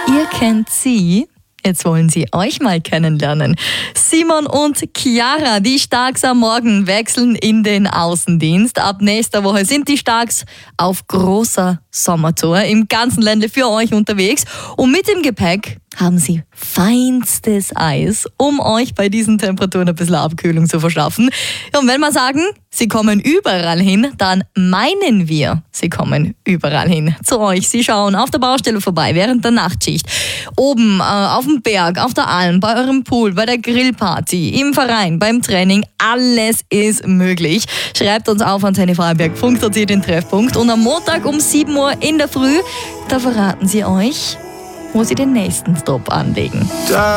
Ihr kennt sie. Jetzt wollen sie euch mal kennenlernen. Simon und Chiara, die Starks am Morgen, wechseln in den Außendienst. Ab nächster Woche sind die Starks auf großer Sommertour im ganzen Ländle für euch unterwegs. Und mit dem Gepäck haben sie feinstes Eis, um euch bei diesen Temperaturen ein bisschen Abkühlung zu verschaffen. Und wenn wir sagen, sie kommen überall hin, dann meinen wir, sie kommen überall hin zu euch. Sie schauen auf der Baustelle vorbei während der Nachtschicht, oben auf dem Berg, auf der Alm, bei eurem Pool, bei der Grillparty, im Verein, beim Training. Alles ist möglich. Schreibt uns auf antennefreiberg.at den Treffpunkt. Und am Montag um 7 Uhr in der Früh, da verraten sie euch, wo sie den nächsten Stop anlegen.